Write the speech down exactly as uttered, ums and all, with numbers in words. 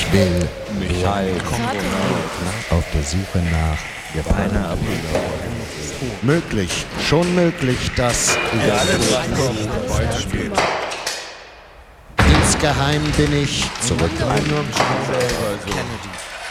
Will Michael auf der Suche nach möglich, schon möglich, dass insgeheim bin ich zurück. Kennedy.